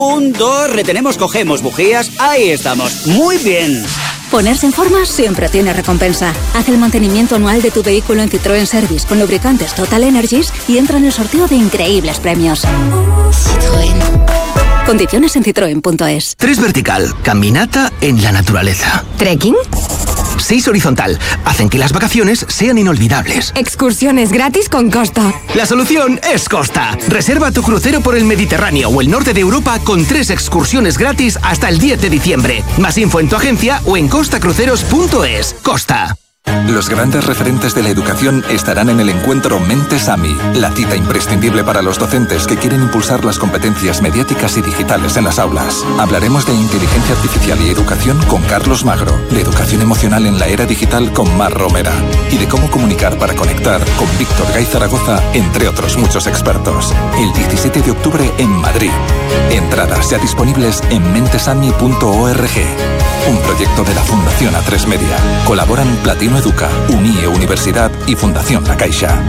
1, 2, retenemos, cogemos, bujías, ahí estamos. Muy bien. Ponerse en forma siempre tiene recompensa. Haz el mantenimiento anual de tu vehículo en Citroën Service con lubricantes Total Energies y entra en el sorteo de increíbles premios. Citroën. Condiciones en citroen.es. 3 vertical, caminata en la naturaleza. ¿Trekking? 6 horizontal, hacen que las vacaciones sean inolvidables. Excursiones gratis con Costa. La solución es Costa. Reserva tu crucero por el Mediterráneo o el norte de Europa con 3 excursiones gratis hasta el 10 de diciembre. Más info en tu agencia o en costacruceros.es. Costa. Los grandes referentes de la educación estarán en el encuentro Mentes AMI, la cita imprescindible para los docentes que quieren impulsar las competencias mediáticas y digitales en las aulas. Hablaremos de inteligencia artificial y educación con Carlos Magro, de educación emocional en la era digital con Mar Romera y de cómo comunicar para conectar con Víctor Gay Zaragoza, entre otros muchos expertos. El 17 de octubre en Madrid. Entradas ya disponibles en mentesami.org. Un proyecto de la Fundación A3 Media. Colaboran Platino Educa, UNIE Universidad y Fundación La Caixa.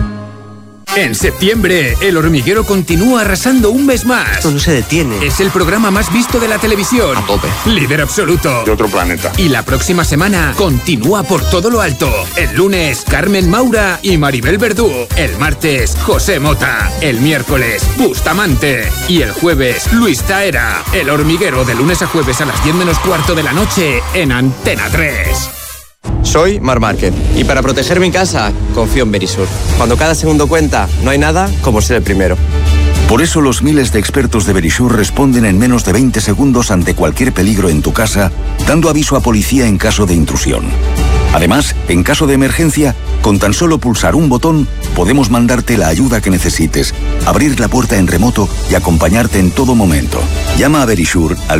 En septiembre, El Hormiguero continúa arrasando un mes más. Esto no se detiene. Es el programa más visto de la televisión. A tope. Líder absoluto. De otro planeta. Y la próxima semana continúa por todo lo alto. El lunes, Carmen Maura y Maribel Verdú. El martes, José Mota. El miércoles, Bustamante. Y el jueves, Luis Taera. El Hormiguero, de lunes a jueves a las 10 menos cuarto de la noche en Antena 3. Soy Marc Márquez y para proteger mi casa confío en Verisur. Cuando cada segundo cuenta, no hay nada como ser el primero. Por eso los miles de expertos de Verisur responden en menos de 20 segundos ante cualquier peligro en tu casa, dando aviso a policía en caso de intrusión. Además, en caso de emergencia, con tan solo pulsar un botón, podemos mandarte la ayuda que necesites, abrir la puerta en remoto y acompañarte en todo momento. Llama a Verisur al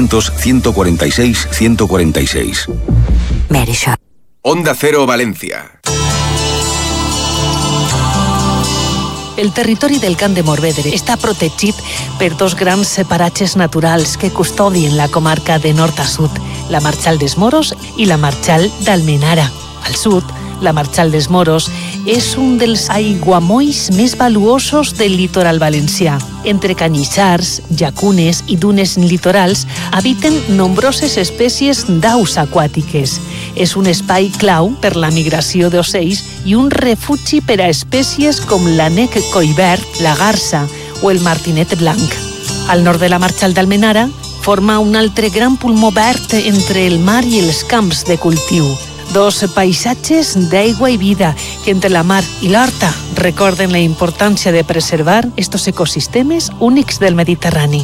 900-146-146. Verisur. Onda Cero Valencia. El territori del Camp de Morvedre està protegit per 2 grans paratges naturals que custodien la comarca de nord a sud, la Marxal dels Moros i la Marxal d'Almenara. Al sud, la Marxal dels Moros és un dels aiguamolls més valuosos del litoral valencià. Entre canyissars, llacunes i dunes litorals habiten nombroses espècies d'aus aquàtiques. És un espai clau per la migració d'ocells i un refugi per a espècies com l'ànec collverd, la garsa o el martinet blanc. Al nord de la Marxal d'Almenara forma un altre gran pulmó verd entre el mar i els camps de cultiu. 2 paisatges d'aigua i vida que entre la mar i l'horta recorden la importància de preservar estos ecosistemes únics del Mediterrani.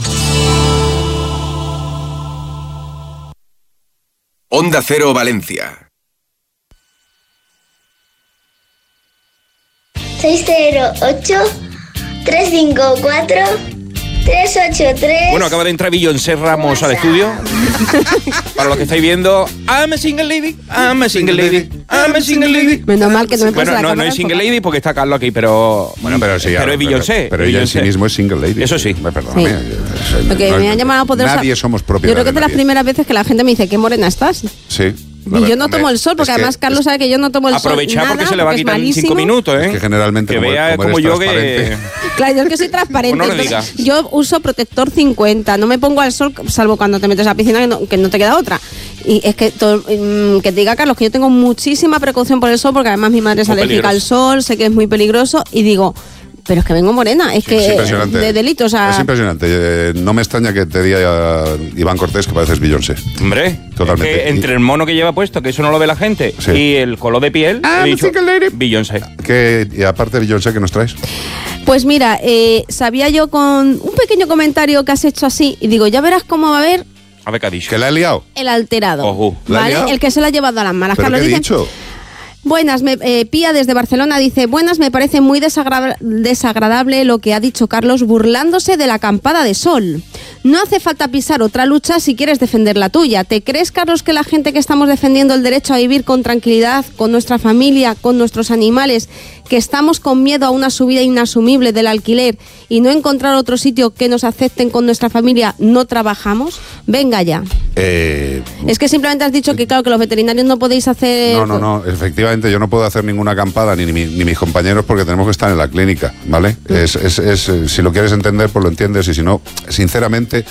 Onda Cero Valencia. 608-354-383. Bueno, acaba de entrar Beyoncé Ramos al estudio. Para lo que estáis viendo, I'm a single lady, I'm a single lady, I'm a single lady. Menos mal que no me puse Bueno, no es single lady porque está Carlos aquí, pero... Bueno, pero sí. Pero es Beyoncé. Pero ella en sí mismo es single lady. Eso sí. Perdóname. Sí. Porque me han llamado poderosa. Nadie somos propiedad. Yo creo que es de las primeras veces que la gente me dice, qué morena estás. Sí. Y yo no tomo el sol, porque además Carlos sabe que yo no tomo el sol. Aprovechar porque se le va a quitar en 5 minutos, ¿eh? Es que generalmente que vea como yo que... Claro, yo es que soy transparente. No le diga. Yo uso protector 50, no me pongo al sol, salvo cuando te metes a la piscina, que no te queda otra. Y es que que te diga, Carlos, que yo tengo muchísima precaución por el sol, porque además mi madre es alérgica al sol, sé que es muy peligroso, y digo... Pero es que vengo morena, es que impresionante. De delito, o sea... Es impresionante. No me extraña que te diga Iván Cortés que pareces Beyoncé. Hombre, totalmente. Es que entre el mono que lleva puesto, que eso no lo ve la gente, sí, y el color de piel, he dicho, Beyoncé. Y aparte de Beyoncé, ¿qué nos traes? Pues mira, sabía yo con un pequeño comentario que has hecho así, y digo, ya verás cómo va a haber... A ver, ¿qué ha dicho? ¿Que la he liado? El alterado. Ojo. ¿Vale? El que se lo ha llevado a las malas. ¿Pero Carlos qué he dice... dicho? Buenas, Pía desde Barcelona dice, buenas, me parece muy desagradable lo que ha dicho Carlos burlándose de la acampada de sol. No hace falta pisar otra lucha si quieres defender la tuya. ¿Te crees, Carlos, que la gente que estamos defendiendo el derecho a vivir con tranquilidad, con nuestra familia, con nuestros animales, que estamos con miedo a una subida inasumible del alquiler y no encontrar otro sitio que nos acepten con nuestra familia, no trabajamos? Venga ya. Es que simplemente has dicho que claro, que los veterinarios no podéis hacer... No, efectivamente yo no puedo hacer ninguna acampada ni mis compañeros porque tenemos que estar en la clínica, ¿vale? Si lo quieres entender, pues lo entiendes, y si no, sinceramente,